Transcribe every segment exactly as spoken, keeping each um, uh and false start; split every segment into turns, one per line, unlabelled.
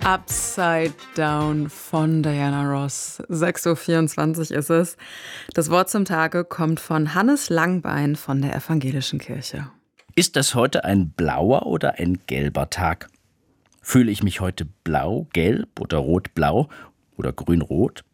Upside Down von Diana Ross. sechs Uhr vierundzwanzig ist es. Das Wort zum Tage kommt von Hannes Langbein von der Evangelischen Kirche.
Ist das heute ein blauer oder ein gelber Tag? Fühle ich mich heute blau, gelb oder rot-blau oder grün-rot?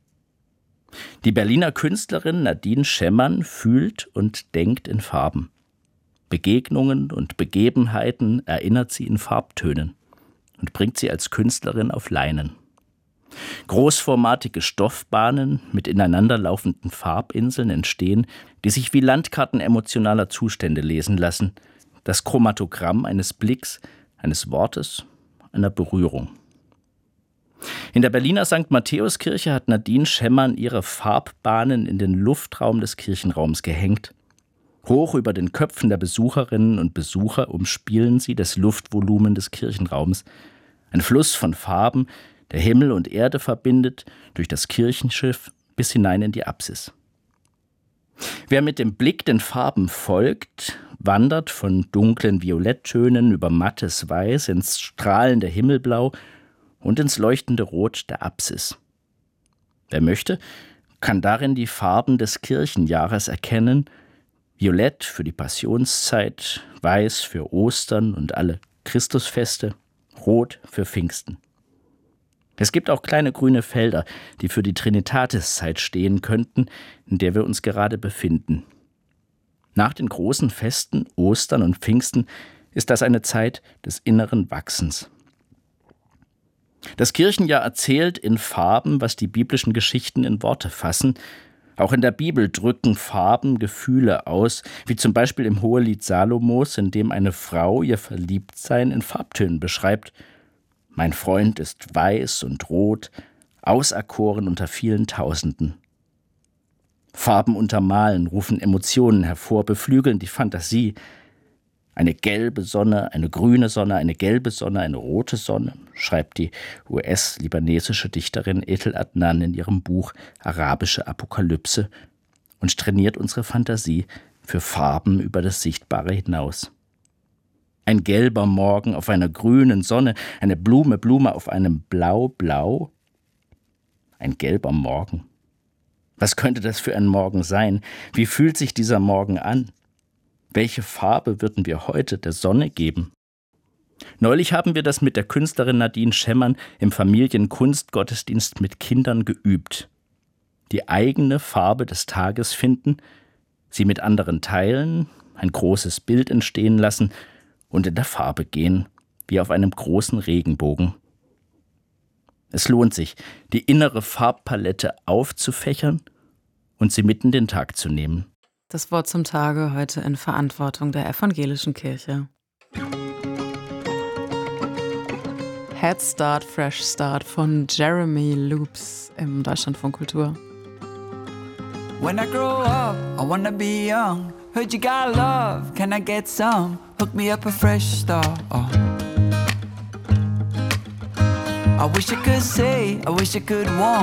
Die Berliner Künstlerin Nadine Schemmern fühlt und denkt in Farben. Begegnungen und Begebenheiten erinnert sie in Farbtönen und bringt sie als Künstlerin auf Leinen. Großformatige Stoffbahnen mit ineinanderlaufenden Farbinseln entstehen, die sich wie Landkarten emotionaler Zustände lesen lassen, das Chromatogramm eines Blicks, eines Wortes, einer Berührung. In der Berliner Sankt Matthäuskirche hat Nadine Schemmern ihre Farbbahnen in den Luftraum des Kirchenraums gehängt. Hoch über den Köpfen der Besucherinnen und Besucher umspielen sie das Luftvolumen des Kirchenraums. Ein Fluss von Farben, der Himmel und Erde verbindet, durch das Kirchenschiff bis hinein in die Apsis. Wer mit dem Blick den Farben folgt, wandert von dunklen Violetttönen über mattes Weiß ins strahlende Himmelblau und ins leuchtende Rot der Apsis. Wer möchte, kann darin die Farben des Kirchenjahres erkennen: Violett für die Passionszeit, Weiß für Ostern und alle Christusfeste, Rot für Pfingsten. Es gibt auch kleine grüne Felder, die für die Trinitatiszeit stehen könnten, in der wir uns gerade befinden. Nach den großen Festen, Ostern und Pfingsten, ist das eine Zeit des inneren Wachsens. Das Kirchenjahr erzählt in Farben, was die biblischen Geschichten in Worte fassen. Auch in der Bibel drücken Farben Gefühle aus, wie zum Beispiel im Hohelied Salomos, in dem eine Frau ihr Verliebtsein in Farbtönen beschreibt. Mein Freund ist weiß und rot, auserkoren unter vielen Tausenden. Farben untermalen, rufen Emotionen hervor, beflügeln die Fantasie. Eine gelbe Sonne, eine grüne Sonne, eine gelbe Sonne, eine rote Sonne, schreibt die U S-libanesische Dichterin Ethel Adnan in ihrem Buch Arabische Apokalypse und trainiert unsere Fantasie für Farben über das Sichtbare hinaus. Ein gelber Morgen auf einer grünen Sonne, eine Blume, Blume auf einem Blau-Blau. Ein gelber Morgen. Was könnte das für ein Morgen sein? Wie fühlt sich dieser Morgen an? Welche Farbe würden wir heute der Sonne geben? Neulich haben wir das mit der Künstlerin Nadine Schemmern im Familienkunstgottesdienst mit Kindern geübt. Die eigene Farbe des Tages finden, sie mit anderen teilen, ein großes Bild entstehen lassen und in der Farbe gehen, wie auf einem großen Regenbogen. Es lohnt sich, die innere Farbpalette aufzufächern und sie mitten in den Tag zu nehmen.
Das Wort zum Tage heute in Verantwortung der Evangelischen Kirche. Head Start, Fresh Start von Jeremy Loops im Deutschlandfunk Kultur.
When I grow up, I wanna be young. Heard you got love, can I get some? Hook me up a fresh start. Oh. I wish I could say, I wish I could want.